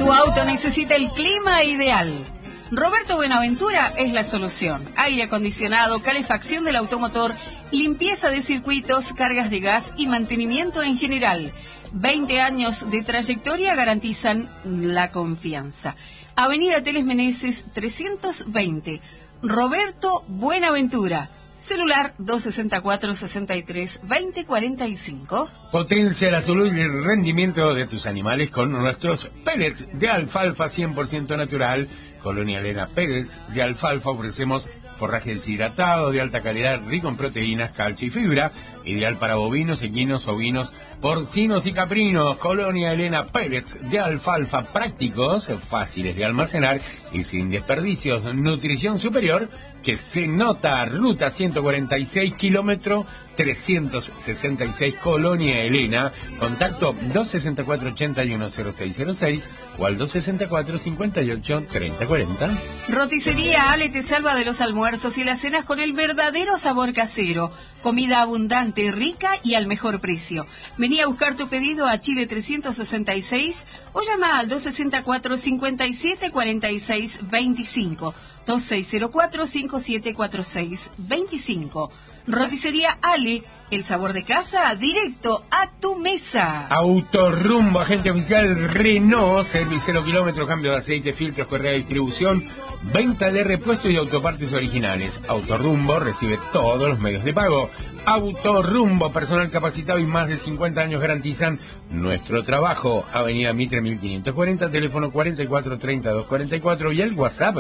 Tu auto necesita el clima ideal. Roberto Buenaventura es la solución. Aire acondicionado, calefacción del automotor, limpieza de circuitos, cargas de gas y mantenimiento en general. 20 años de trayectoria garantizan la confianza. Avenida Teles Meneses 320. Roberto Buenaventura. Celular 264-63-2045. Potencia la salud y el rendimiento de tus animales con nuestros pellets de alfalfa 100% natural. Colonia Elena Pellets de alfalfa. Ofrecemos forraje deshidratado de alta calidad, rico en proteínas, calcio y fibra. Ideal para bovinos, equinos, ovinos, porcinos y caprinos. Colonia Elena Pellets de alfalfa, prácticos, fáciles de almacenar y sin desperdicios. Nutrición superior que se nota. Ruta 146, kilómetro 366, Colonia Elena. Contacto 264-810606 o al 264-58-3040. Roticería Ale te salva de los almuerzos y las cenas con el verdadero sabor casero. Comida abundante, rica y al mejor precio. Vení a buscar tu pedido a Chile 366 o llama al 264-574625. 2604-574625. Roticería Ale, el sabor de casa directo a tu mesa. Autorrumbo, agente oficial Renault, servicio 0 kilómetros, cambio de aceite, filtros, correa de distribución, venta de repuestos y autopartes originales. Autorrumbo recibe todos los medios de pago. Autorrumbo, personal capacitado y más de 50 años garantizan nuestro trabajo. Avenida Mitre 1540, teléfono 443244 y el WhatsApp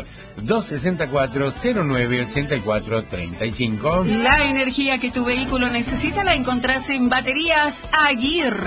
264-0984-35. La energía que tu vehículo necesita la encontrás en Baterías Aguirre.